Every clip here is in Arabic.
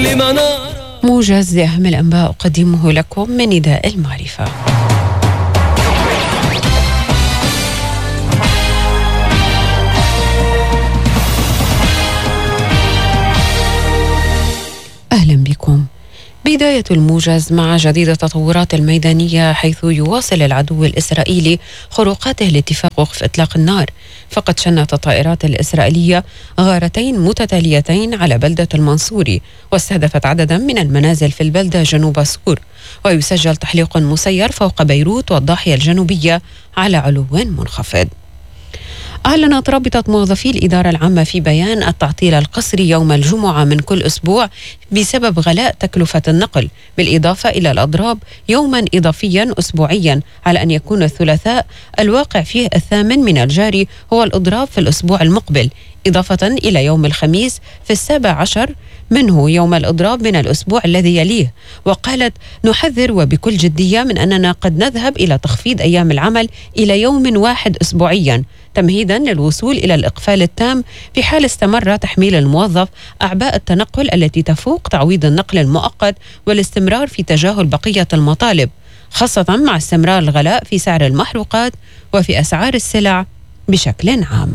موجز لأهم الأنباء أقدمه لكم من نداء المعرفة. أهلا بكم. بداية الموجز مع جديد التطورات الميدانية، حيث يواصل العدو الإسرائيلي خروقاته لاتفاق وقف إطلاق النار. فقد شنت الطائرات الإسرائيلية غارتين متتاليتين على بلدة المنصوري، واستهدفت عددا من المنازل في البلدة جنوب سور، ويسجل تحليق مسير فوق بيروت والضاحية الجنوبية على علو منخفض. أعلنت رابطة موظفي الإدارة العامة في بيان التعطيل القسري يوم الجمعة من كل أسبوع بسبب غلاء تكلفة النقل، بالإضافة إلى الأضراب يوما إضافيا أسبوعيا، على أن يكون الثلاثاء الواقع فيه 8 من الجاري هو الأضراب في الأسبوع المقبل، إضافة إلى يوم الخميس في 17 منه يوم الإضراب من الأسبوع الذي يليه. وقالت: نحذر وبكل جدية من أننا قد نذهب إلى تخفيض أيام العمل إلى يوم واحد أسبوعيا، تمهيدا للوصول إلى الإقفال التام في حال استمر تحميل الموظف أعباء التنقل التي تفوق تعويض النقل المؤقت، والاستمرار في تجاهل بقية المطالب، خاصة مع استمرار الغلاء في سعر المحروقات وفي أسعار السلع بشكل عام.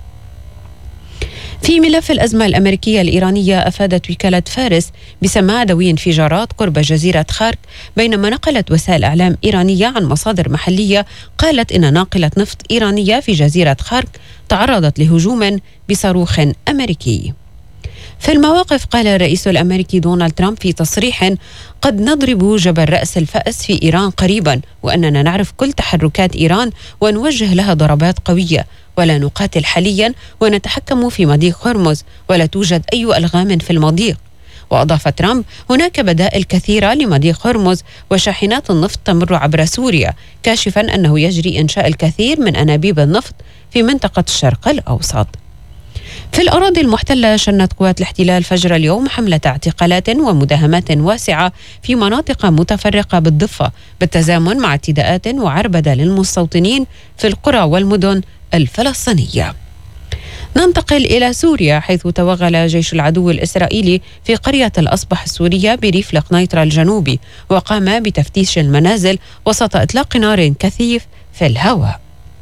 في ملف الأزمة الأمريكية الإيرانية، أفادت وكالة فارس بسماع دوي انفجارات قرب جزيرة خارك، بينما نقلت وسائل إعلام إيرانية عن مصادر محلية قالت إن ناقلة نفط إيرانية في جزيرة خارك تعرضت لهجوم بصاروخ أمريكي. في المواقف، قال الرئيس الأمريكي دونالد ترامب في تصريح: قد نضرب جبل رأس الفأس في إيران قريبا، وأننا نعرف كل تحركات إيران ونوجه لها ضربات قوية، ولا نقاتل حاليا ونتحكم في مضيق هرمز، ولا توجد أي ألغام في المضيق. وأضاف ترامب: هناك بدائل كثيرة لمضيق هرمز، وشاحنات النفط تمر عبر سوريا، كاشفا أنه يجري إنشاء الكثير من أنابيب النفط في منطقة الشرق الأوسط. في الأراضي المحتلة، شنت قوات الاحتلال فجر اليوم حملة اعتقالات ومداهمات واسعة في مناطق متفرقة بالضفة، بالتزامن مع اعتداءات وعربدة للمستوطنين في القرى والمدن الفلسطينية. ننتقل إلى سوريا، حيث توغل جيش العدو الإسرائيلي في قرية الأصبح السورية بريف القنيطرة الجنوبي، وقام بتفتيش المنازل وسط إطلاق نار كثيف في الهواء.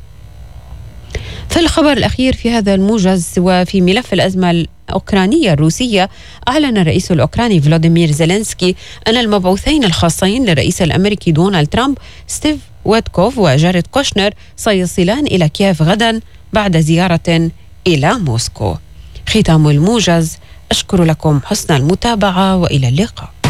في الخبر الأخير في هذا الموجز، وفي ملف الأزمة الأوكرانية الروسية، أعلن الرئيس الأوكراني فلاديمير زيلينسكي أن المبعوثين الخاصين للرئيس الأمريكي دونالد ترامب ستيف ويتكوف وجاريد كوشنر سيصلان إلى كييف غدا بعد زيارة إلى موسكو. ختام الموجز، أشكر لكم حسن المتابعة وإلى اللقاء.